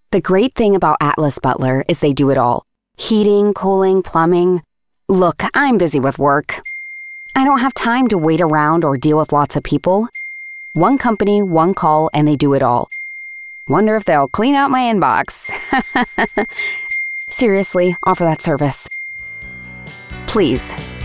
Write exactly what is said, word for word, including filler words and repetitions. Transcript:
The great thing about Atlas Butler is they do it all. Heating, cooling, plumbing. Look, I'm busy with work. I don't have time to wait around or deal with lots of people. One company, one call, and they do it all. Wonder if they'll clean out my inbox. Seriously, offer that service. Please.